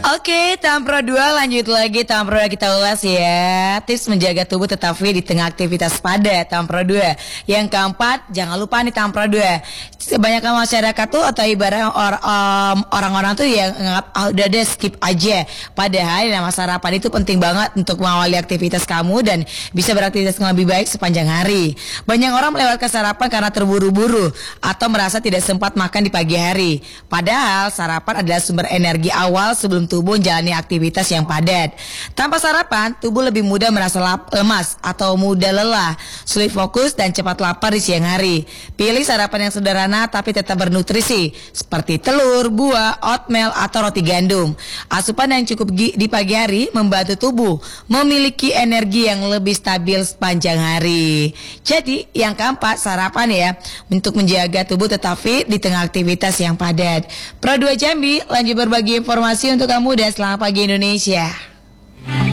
Oke, Tampro 2 lanjut lagi. Tampro 2 kita ulas ya. Tips menjaga tubuh tetap fit di tengah aktivitas padat. Tampro 2. Yang keempat, jangan lupa nih Tampro 2. Kebanyakan masyarakat tuh atau ibarat orang-orang tuh yang nganggap udah deh skip aja. Padahal nama sarapan itu penting banget untuk mengawali aktivitas kamu dan bisa beraktivitas yang lebih baik sepanjang hari. Banyak orang melewatkan sarapan karena terburu-buru atau merasa tidak sempat makan di pagi hari. Padahal sarapan adalah sumber energi awal sebelum tubuh menjalani aktivitas yang padat. Tanpa sarapan, tubuh lebih mudah merasa lemas atau mudah lelah, sulit fokus dan cepat lapar di siang hari. Pilih sarapan yang sederhana tapi tetap bernutrisi, seperti telur, buah, oatmeal atau roti gandum. Asupan yang cukup di pagi hari membantu tubuh memiliki energi yang lebih stabil sepanjang hari. Jadi, yang keempat, sarapan ya, untuk menjaga tubuh tetap fit di tengah aktivitas yang padat. Pro 2 Jambi lanjut berbagi informasi untuk kamu dan selamat pagi Indonesia.